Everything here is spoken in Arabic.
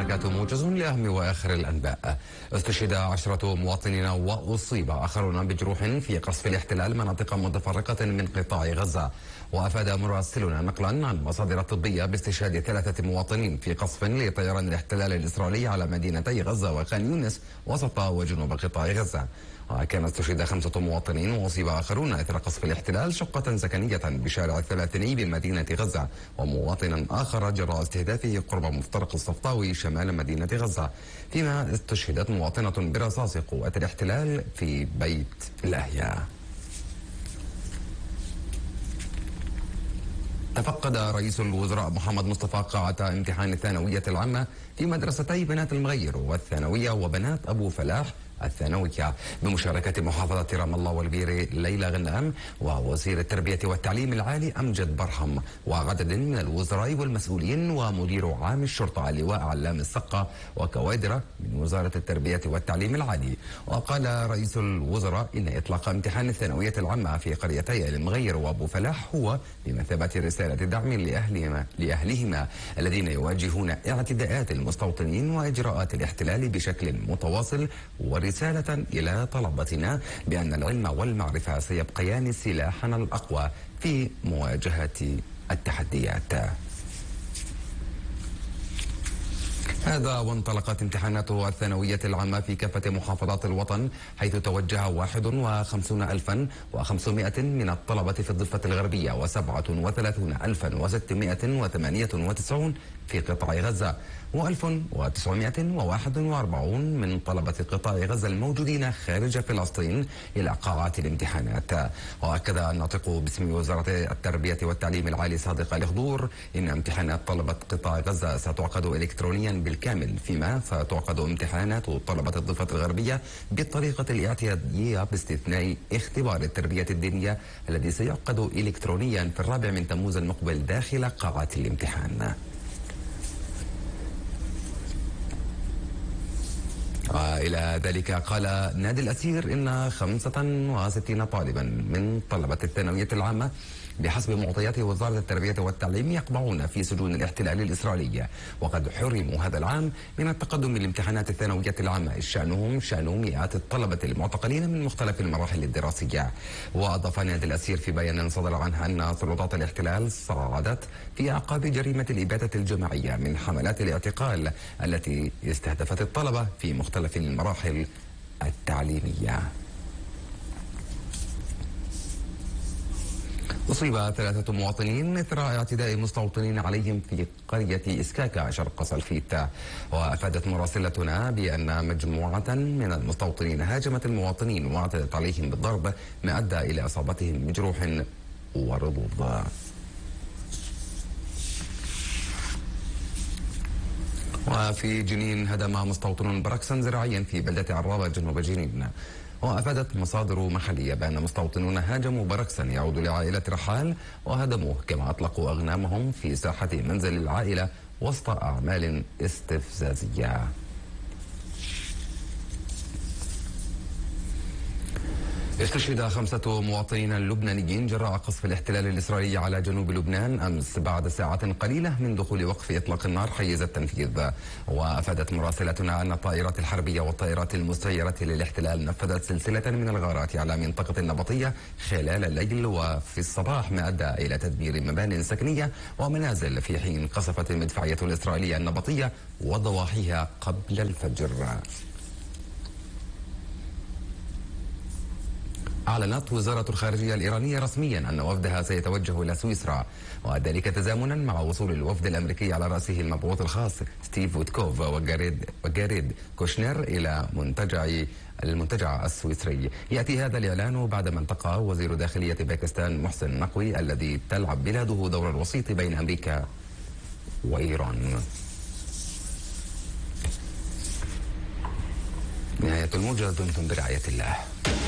وبركاته. موجز لأهم وآخر الأنباء. استشهد 10 مواطنين وأصيب آخرون بجروح في قصف الاحتلال مناطق متفرقة من قطاع غزة. وأفاد مراسلنا نقلا عن مصادر طبية باستشهاد 3 مواطنين في قصف لطيران الاحتلال الإسرائيلي على مدينتي غزة وخان يونس وسط وجنوب قطاع غزة. وكان استشهد 5 مواطنين وأصيب آخرون إثر قصف الاحتلال شقة سكنية بشارع الثلاثيني بمدينة غزة، ومواطنا آخر جراء استهدافه قرب مفترق الصفطاوي شمال مدينة غزة، فيما استشهدت مواطنة برصاص قوات الاحتلال في بيت الأهياء. تفقد رئيس الوزراء محمد مصطفى قاعة امتحان الثانوية العامة في مدرستي بنات المغير والثانوية وبنات أبو فلاح الثانوية بمشاركة محافظة رام الله والبيري ليلى غنام ووزير التربية والتعليم العالي أمجد برهم وعدد من الوزراء والمسؤولين ومدير عام الشرطة اللواء علام السقة وكوادر من وزارة التربية والتعليم العالي. وقال رئيس الوزراء إن إطلاق امتحان الثانوية العامة في قريتي المغير وأبو فلاح هو بمثابة رسالة دعم لأهلهما الذين يواجهون اعتداءات المستوطنين وإجراءات الاحتلال بشكل متواصل، ورسالة إلى طلبتنا بأن العلم والمعرفة سيبقيان سلاحنا الأقوى في مواجهة التحديات. هذا وانطلقت امتحانات الثانوية العامة في كافة محافظات الوطن، حيث توجه 51,500 من الطلبة في الضفة الغربية و37,698 في قطاع غزة، و1941 من طلبة قطاع غزة الموجودين خارج فلسطين إلى قاعات الامتحانات. وأكد الناطق باسم وزارة التربية والتعليم العالي صادق الخضور إن امتحانات طلبة قطاع غزة ستعقد إلكترونيا بالكامل، فيما ستعقد امتحانات طلبة الضفة الغربية بالطريقة الاعتيادية باستثناء اختبار التربية الدينية الذي سيعقد إلكترونيا في 4 تموز المقبل داخل قاعات الامتحان. وإلى ذلك قال نادي الأسير إن 65 طالبا من طلبة الثانوية العامة بحسب معطيات وزارة التربية والتعليم يقبعون في سجون الاحتلال الإسرائيلي، وقد حرموا هذا العام من التقدم لامتحانات الثانوية العامة، شأنهم شأن مئات الطلبة المعتقلين من مختلف المراحل الدراسية. وأضاف نادي الأسير في بيان صدر عنه أن سلطات الاحتلال صعدت في أعقاب جريمة الإبادة الجماعية من حملات الاعتقال التي استهدفت الطلبة في مختلف المراحل التعليمية. أصيب 3 مواطنين إثر اعتداء مستوطنين عليهم في قرية إسكاكا شرق سلفيت. وأفادت مراسلتنا بأن مجموعة من المستوطنين هاجمت المواطنين واعتدت عليهم بالضرب، ما أدى إلى إصابتهم بجروح ورضوض. وفي جنين هدم مستوطن بركسا زراعيا في بلدة عرابة جنوب جنين. وأفادت مصادر محلية بأن مستوطنون هاجموا بركسا يعود لعائلة رحال وهدموه، كما أطلقوا أغنامهم في ساحة منزل العائلة وسط أعمال استفزازية. استشهد 5 مواطنين لبنانيين جراء قصف الاحتلال الإسرائيلي على جنوب لبنان أمس بعد ساعات قليلة من دخول وقف إطلاق النار حيز التنفيذ. وأفادت مراسلتنا أن الطائرات الحربية والطائرات المسيرة للاحتلال نفذت سلسلة من الغارات على منطقة النبطية خلال الليل وفي الصباح، ما أدى إلى تدمير مبان سكنية ومنازل، في حين قصفت المدفعية الإسرائيلية النبطية وضواحيها قبل الفجر. أعلنت وزارة الخارجية الإيرانية رسميا أن وفدها سيتوجه إلى سويسرا، وذلك تزامنا مع وصول الوفد الأمريكي على رأسه المبعوث الخاص ستيف ويتكوف وجاريد كوشنر إلى المنتجع السويسري. يأتي هذا الإعلان بعدما التقى وزير داخلية باكستان محسن نقوي الذي تلعب بلاده دور الوسيط بين أمريكا وإيران. نهاية الموجز، دمتم برعاية الله.